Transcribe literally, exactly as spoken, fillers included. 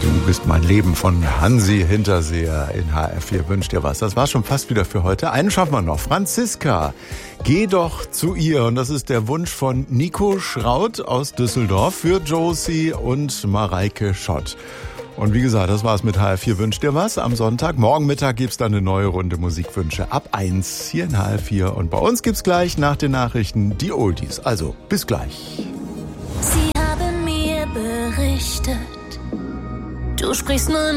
Du bist mein Leben von Hansi Hinterseher in H R vier. Wünsch dir was. Das war schon fast wieder für heute. Einen schaffen wir noch. Franziska, geh doch zu ihr. Und das ist der Wunsch von Nico Schraut aus Düsseldorf für Josie und Mareike Schott. Und wie gesagt, das war's mit H R vier Wünsch dir was am Sonntag. Morgen Mittag gibt's dann eine neue Runde Musikwünsche ab eins hier in H R vier. Und bei uns gibt's gleich nach den Nachrichten die Oldies. Also, bis gleich. Sie haben mir berichtet, du sprichst nur